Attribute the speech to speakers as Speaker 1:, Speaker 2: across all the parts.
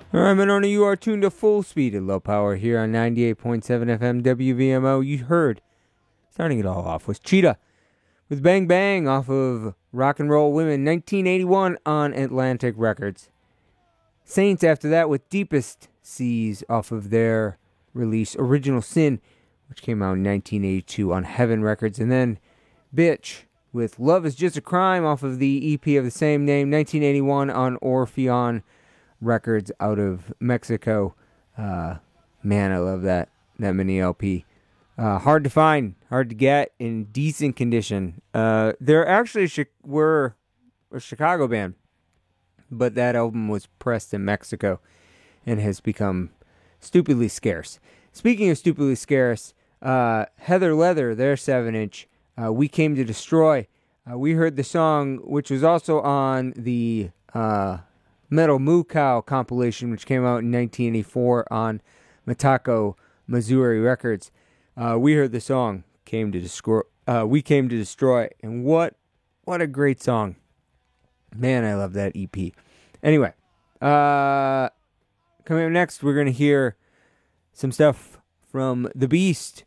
Speaker 1: All right, Monona, you are tuned to full speed at low power here on 98.7 FM WVMO. You heard, starting it all off, was Cheetah with Bang Bang off of Rock and Roll Women 1981 on Atlantic Records. Saints after that with Deepest Seas off of their release Original Sin, which came out in 1982 on Heaven Records. And then Bitch with Love Is Just a Crime off of the EP of the same name, 1981 on Orpheon Records out of Mexico. Man, I love that mini LP. Hard to find, hard to get, in decent condition. They're actually were a Chicago band, but that album was pressed in Mexico and has become stupidly scarce. Speaking of stupidly scarce, Heather Leather, their 7-inch, We Came to Destroy. We heard the song, which was also on the Metal Moo Cow compilation, which came out in 1984 on Matako Missouri Records. We heard the song We Came to Destroy, and what a great song. Man, I love that EP. Anyway, coming up next, we're going to hear some stuff from The Beast,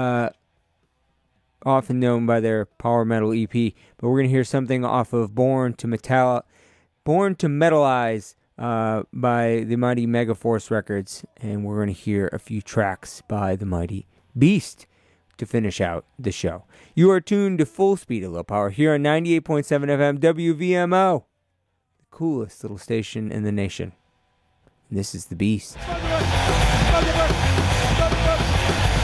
Speaker 1: often known by their power metal EP, but we're going to hear something off of Born to Metalize by the mighty Megaforce Records, and we're going to hear a few tracks by the mighty Beast to finish out the show. You are tuned to full speed at low power here on 98.7 FM WVMO, the coolest little station in the nation. And this is The Beast.